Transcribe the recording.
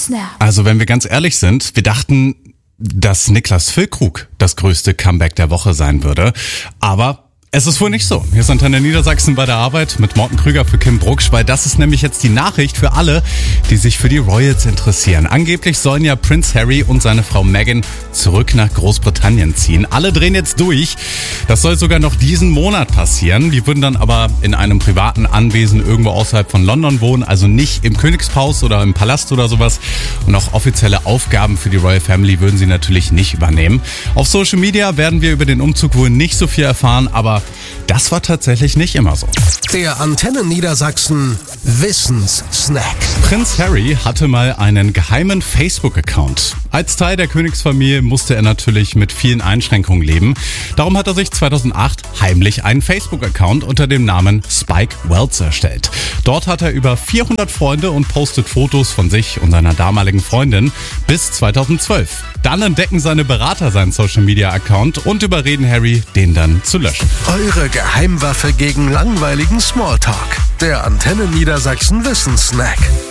Snap. Also wenn wir ganz ehrlich sind, wir dachten, dass Niklas Füllkrug das größte Comeback der Woche sein würde. Aber es ist wohl nicht so. Hier ist Antenne Niedersachsen bei der Arbeit mit Morten Krüger für Kim Brucksch, weil das ist nämlich jetzt die Nachricht für alle, die sich für die Royals interessieren. Angeblich sollen ja Prince Harry und seine Frau Meghan zurück nach Großbritannien ziehen. Alle drehen jetzt durch. Das soll sogar noch diesen Monat passieren. Die würden dann aber in einem privaten Anwesen irgendwo außerhalb von London wohnen, also nicht im Königshaus oder im Palast oder sowas. Und auch offizielle Aufgaben für die Royal Family würden sie natürlich nicht übernehmen. Auf Social Media werden wir über den Umzug wohl nicht so viel erfahren, aber das war tatsächlich nicht immer so. Der Antenne Niedersachsen Wissenssnack. Prinz Harry hatte mal einen geheimen Facebook-Account. Als Teil der Königsfamilie musste er natürlich mit vielen Einschränkungen leben. Darum hat er sich 2008 heimlich einen Facebook-Account unter dem Namen Spike Wells erstellt. Dort hat er über 400 Freunde und postet Fotos von sich und seiner damaligen Freundin bis 2012. Dann entdecken seine Berater seinen Social-Media-Account und überreden Harry, den dann zu löschen. Eure Geheimwaffe gegen langweiligen Smalltalk. Der Antenne Niedersachsen Wissenssnack.